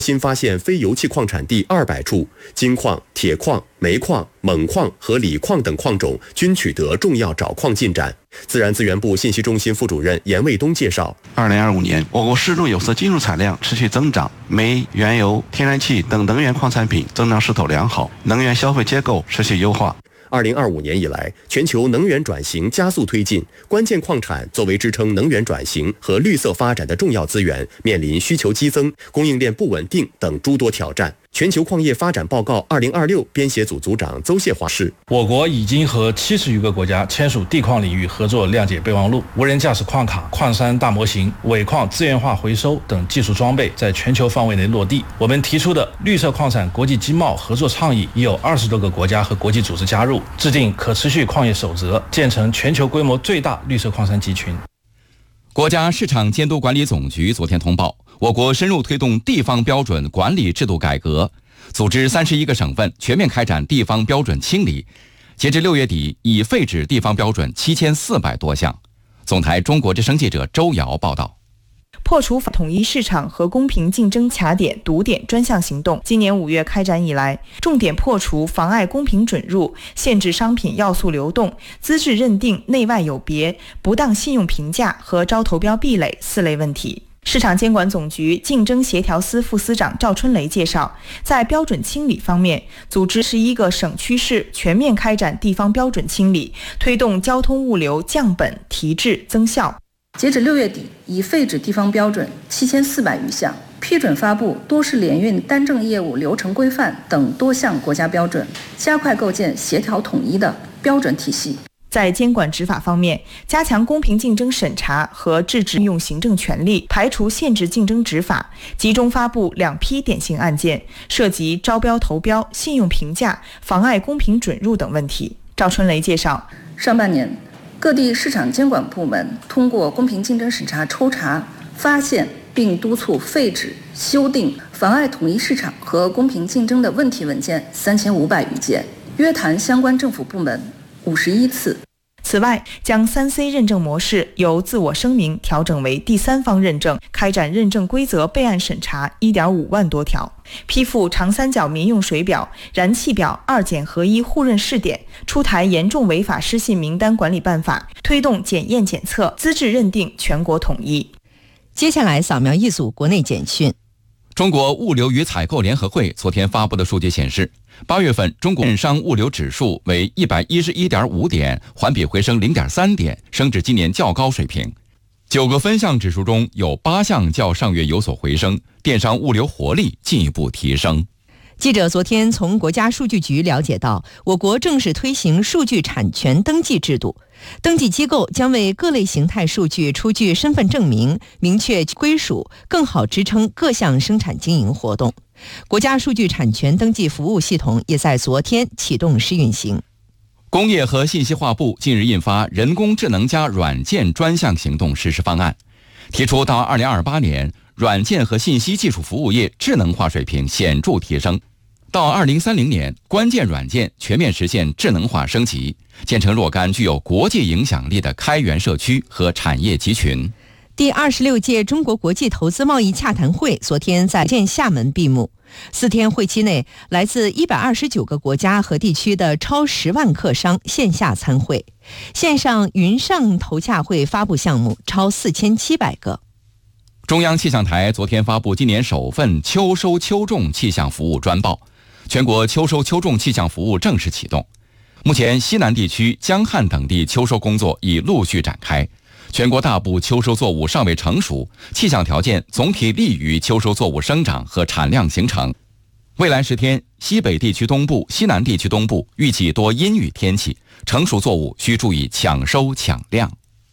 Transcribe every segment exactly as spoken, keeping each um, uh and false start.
新发现非油气矿产地二百处，金矿、铁矿、煤矿、锰矿和锂矿等矿种均取得重要找矿进展。自然资源部信息中心副主任严卫东介绍， 二零二五年，我国适中有色金属产量持续增长，煤、原油、天然气等能源矿产品增长势头良好，能源消费结构持续优化。 二零二五年以来，全球能源转型加速推进，关键矿产作为支撑能源转型和绿色发展的重要资源，面临需求激增、供应链不稳定等诸多挑战。全球矿业发展报告二零二六编写组组长邹谢华是， 我国已经和七十余个国家签署地矿领域合作谅解备忘录，无人驾驶矿卡、矿山大模型、尾矿资源化回收等技术装备在全球范围内落地。我们提出的绿色矿产国际经贸合作倡议已有二十多个国家和国际组织加入，制定可持续矿业守则，建成全球规模最大绿色矿山集群。 国家市场监督管理总局昨天通报，我国深入推动地方标准管理制度改革，组织三十一个省份全面开展地方标准清理。截至六月底，已废止地方标准七千四百多项。总台中国之声记者周瑶报道。 破除统一市场和公平竞争卡点、堵点专项行动，今年五月开展以来，重点破除妨碍公平准入、限制商品要素流动、资质认定内外有别、不当信用评价和招投标壁垒四类问题。市场监管总局竞争协调司副司长赵春雷介绍，在标准清理方面，组织十一个省区市全面开展地方标准清理，推动交通物流降本提质增效。 截止六月底，已废止地方标准七千四百余项，批准发布多式联运单证业务流程规范等多项国家标准，加快构建协调统一的标准体系。 在监管执法方面，加强公平竞争审查和制止用行政权力，排除限制竞争执法，集中发布两批典型案件，涉及招标投标、信用评价、妨碍公平准入等问题。赵春雷介绍， 上半年各地市场监管部门通过公平竞争审查抽查，发现并督促废止、修订妨碍统一市场和公平竞争的问题文件三千五百余件，约谈相关政府部门五十一次。 此外，将三 C 认证模式由自我声明调整为第三方认证，开展认证规则备案审查 一点五万多条，批复长三角民用水表、燃气表二检合一互认试点，出台严重违法失信名单管理办法，推动检验检测、资质认定全国统一。 接下来扫描一组国内简讯。 中国物流与采购联合会昨天发布的数据显示，八月份中国电商物流指数为一百一十一点五点，环比回升 零点三点，升至今年较高水平。九个分项指数中有八项较上月有所回升，电商物流活力进一步提升。 记者昨天从国家数据局了解到，我国正式推行数据产权登记制度，登记机构将为各类形态数据出具身份证明，明确归属，更好支撑各项生产经营活动。国家数据产权登记服务系统也在昨天启动试运行。 工业和信息化部近日印发人工智能加软件专项行动实施方案，提出到二零二八年，软件和信息技术服务业智能化水平显著提升。到二零三零年，关键软件全面实现智能化升级，建成若干具有国际影响力的开源社区和产业集群。 第二十六届中国国际投资贸易洽谈会昨天在建厦门闭幕。四天会期内，来自一百二十九个国家和地区的超十万客商线下参会，线上云上投洽会发布项目超四千七百个。 中央气象台昨天发布今年首份秋收秋种气象服务专报，全国秋收秋种气象服务正式启动。目前西南地区、江汉等地秋收工作已陆续展开，全国大部秋收作物尚未成熟，气象条件总体利于秋收作物生长和产量形成。未来十天，西北地区东部、西南地区东部预计多阴雨天气，成熟作物需注意抢收抢量。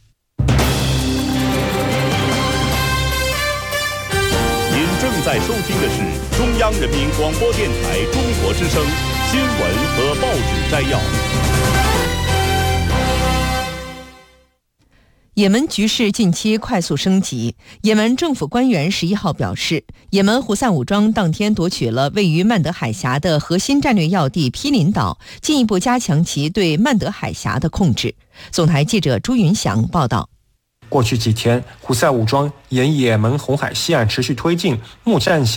您正在收听的是中央人民广播电台中国之声新闻和报纸摘要。 也门局势近期快速升级。也门政府官员十一号表示，也门胡塞武装当天夺取了位于曼德海峡的核心战略要地毗邻岛，进一步加强其对曼德海峡的控制。总台记者朱云祥报道。 过去几天，胡塞武装沿也门红海西岸持续推进，目战线